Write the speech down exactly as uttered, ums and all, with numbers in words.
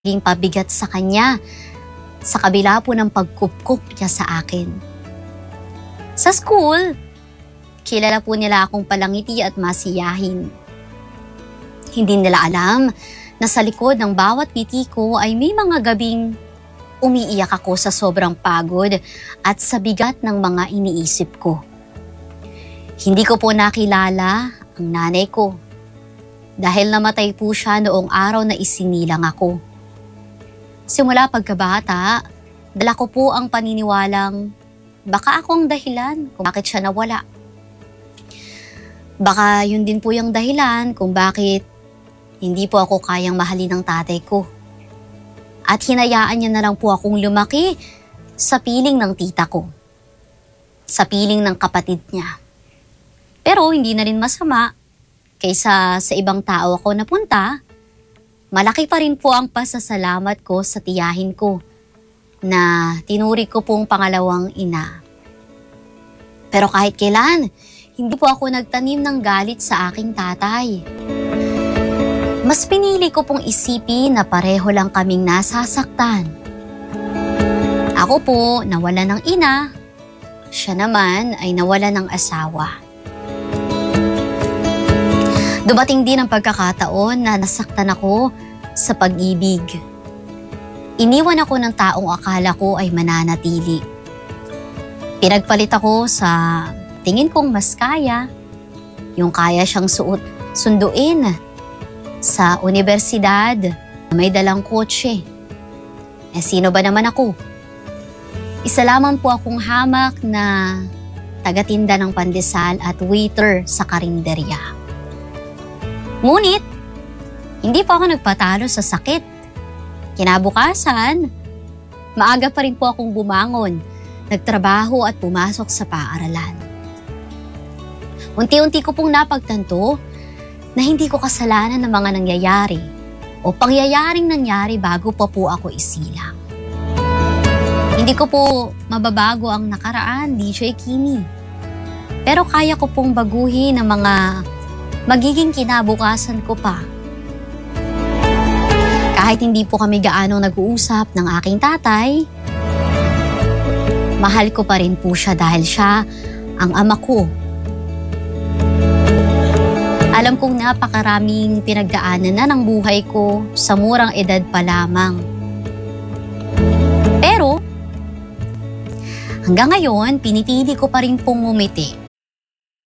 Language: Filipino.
naging pabigat sa kanya sa kabila po ng pagkupkup niya sa akin. Sa school, kilala po nila akong palangiti at masiyahin. Hindi nila alam na sa likod ng bawat ngiti ko ay may mga gabing umiiyak ako sa sobrang pagod at sa bigat ng mga iniisip ko. Hindi ko po nakilala ang nanay ko dahil namatay po siya noong araw na isinilang ako. Simula pagkabata, dala ko po ang paniniwalang baka ako ang dahilan kung bakit siya nawala. Baka yun din po yung dahilan kung bakit hindi po ako kayang mahalin ng tatay ko. At hinayaan niya na lang po akong lumaki sa piling ng tita ko, sa piling ng kapatid niya. Pero hindi na rin masama kaysa sa ibang tao ako napunta. Malaki pa rin po ang pasasalamat ko sa tiyahin ko na tinuri ko pong pangalawang ina. Pero kahit kailan, hindi po ako nagtanim ng galit sa aking tatay. Mas pinili ko pong isipin na pareho lang kaming nasasaktan. Ako po nawalan ng ina, siya naman ay nawalan ng asawa. Dumating din ang pagkakataon na nasaktan ako sa pag-ibig. Iniwan ako ng taong akala ko ay mananatili. Pinagpalit ako sa tingin kong mas kaya, yung kaya siyang suot, sunduin sa universidad na may dalang kotse. Eh sino ba naman ako? Isa lamang po akong hamak na tagatinda ng pandesal at waiter sa karinderya. Ngunit, hindi po ako nagpatalo sa sakit. Kinabukasan, maaga pa rin po akong bumangon, nagtrabaho at pumasok sa paaralan. Unti-unti ko pong napagtanto na hindi ko kasalanan ng mga nangyayari o pangyayaring nangyari bago pa po ako isilang. Hindi ko po mababago ang nakaraan, D J Kimi. Pero kaya ko pong baguhin ang mga magiging kinabukasan ko pa. Kahit hindi po kami gaano nag-uusap ng aking tatay, mahal ko pa rin po siya dahil siya ang ama ko. Alam kong napakaraming pinagdaanan na ng buhay ko sa murang edad pa lamang. Pero, hanggang ngayon, pinipili ko pa rin pong ngumiti.